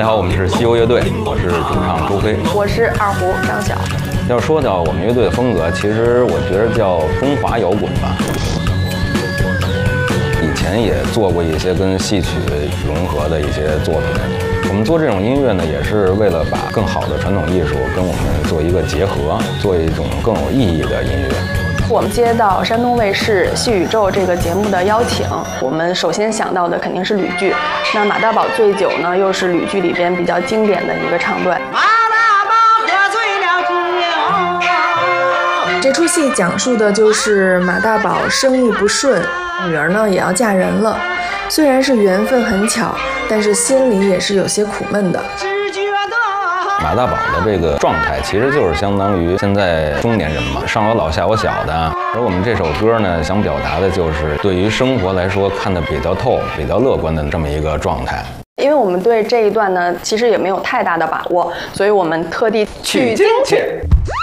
家好，我们是西游乐队，我是主唱周飞， 我是二胡张晓。 要说到我们乐队的风格，其实我觉得叫中华摇滚吧。以前也做过一些跟戏曲融合的一些作品。我们做这种音乐呢，也是为了把更好的传统艺术跟我们做一个结合，做一种更有意义的音乐。 我们接到山东卫视《戏宇宙》这个节目的邀请，我们首先想到的肯定是吕剧。那马大宝醉酒呢，又是吕剧里边比较经典的一个唱段。 马大宝喝醉了酒。 这出戏讲述的就是马大宝生意不顺，女儿呢也要嫁人了。虽然是缘分很巧，但是心里也是有些苦闷的。 马大宝的这个状态其实就是相当于现在中年人嘛，上有老下有小的。而我们这首歌呢，想表达的就是对于生活来说看得比较透、比较乐观的这么一个状态。 因为我们对这一段呢，其实也没有太大的把握，所以我们特地取经去。